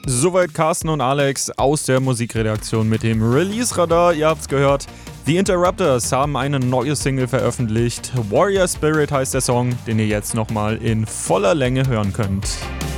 Soweit Carsten und Alex aus der Musikredaktion mit dem Release-Radar. Ihr habt's gehört. The Interrupters haben eine neue Single veröffentlicht. Warrior Spirit heißt der Song, den ihr jetzt nochmal in voller Länge hören könnt.